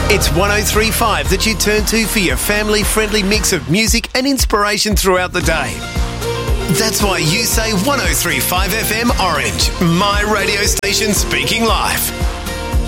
It's 103.5 that you turn to for your family-friendly mix of music and inspiration throughout the day. That's why you say 103.5 FM Orange, my radio station speaking live.